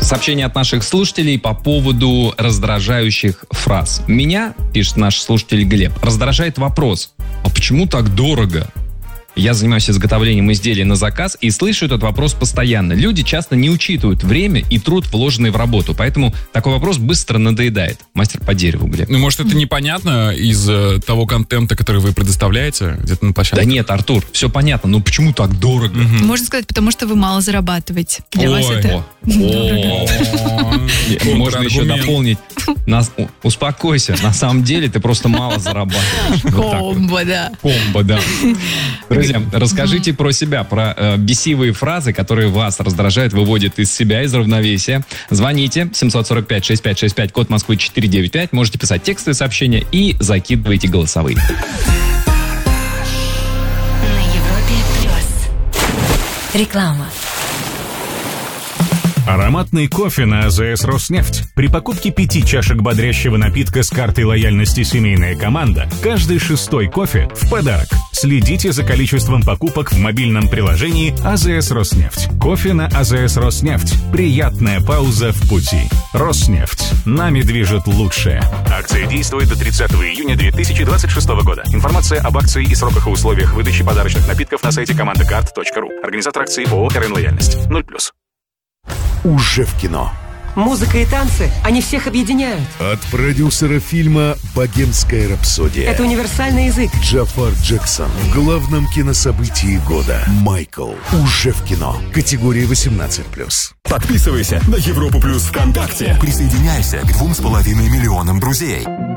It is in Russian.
Сообщение от наших слушателей по поводу раздражающих фраз. Меня, пишет наш слушатель Глеб, раздражает вопрос: а почему так дорого? Я занимаюсь изготовлением изделий на заказ и слышу этот вопрос постоянно. Люди часто не учитывают время и труд, вложенный в работу, поэтому такой вопрос быстро надоедает. Мастер по дереву, Глеб. Ну, может, это непонятно из того контента, который вы предоставляете где-то на площадке? Да нет, Артур, все понятно, но почему так дорого? Можно сказать, потому что вы мало зарабатываете. Для вас это Можно еще дополнить. Успокойся, на самом деле ты просто мало зарабатываешь. комбо, да. Комбо, да. Друзья, расскажите про себя, про бесивые фразы, которые вас раздражают, выводят из себя, из равновесия. Звоните 745-6565, код Москвы 495. Можете писать текстовые сообщения и закидывайте голосовые. На Европе Плюс. Реклама. Ароматный кофе на АЗС «Роснефть». При покупке 5 чашек бодрящего напитка с картой лояльности «Семейная команда» каждый 6-й кофе в подарок. Следите за количеством покупок в мобильном приложении АЗС «Роснефть». Кофе на АЗС «Роснефть». Приятная пауза в пути. «Роснефть». Нами движет лучшее. Акция действует до 30 июня 2026 года. Информация об акции и сроках и условиях выдачи подарочных напитков на сайте командакарт.ру. Организатор акции ООО «РН Лояльность». 0+. Уже в кино. Музыка и танцы, они всех объединяют. От продюсера фильма «Богемская рапсодия». Это универсальный язык. Джафар Джексон в главном кинособытии года. Майкл. Уже в кино. Категория 18+. Подписывайся на Европу Плюс ВКонтакте. Присоединяйся к 2,5 миллионам друзей.